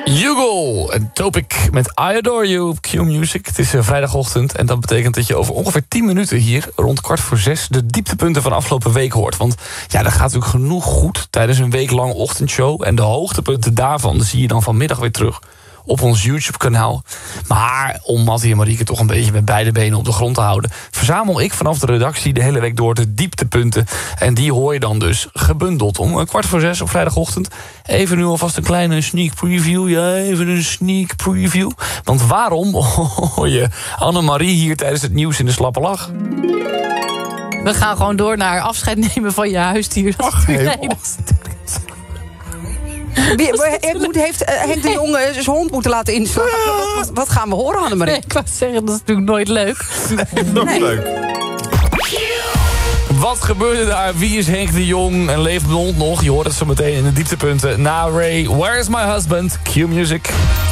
Hugo en Topic met I Adore You op Q-Music. Het is vrijdagochtend en dat betekent dat je over ongeveer 10 minuten hier... rond 5:45 de dieptepunten van afgelopen week hoort. Want ja, er gaat natuurlijk genoeg goed tijdens een week-lang ochtendshow... en de hoogtepunten daarvan zie je dan vanmiddag weer terug op ons YouTube-kanaal. Maar om Mattie en Marieke toch een beetje met beide benen op de grond te houden... verzamel ik vanaf de redactie de hele week door de dieptepunten. En die hoor je dan dus gebundeld om 5:45 op vrijdagochtend. Even nu alvast een kleine sneak preview. Ja, even een sneak preview. Want waarom hoor je Annemarie hier tijdens het nieuws in de slappe lach? We gaan gewoon door naar afscheid nemen van je huisdier. Heeft Henk de Jong zijn hond moeten laten inslaan? Wat gaan we horen, Annemarie? Nee, ik wou zeggen, dat is natuurlijk nooit leuk. Nee. Leuk. Wat gebeurde daar? Wie is Henk de Jong? En leeft de hond nog? Je hoort het zo meteen in de dieptepunten. Na Ray, Where is my husband? Q-Music.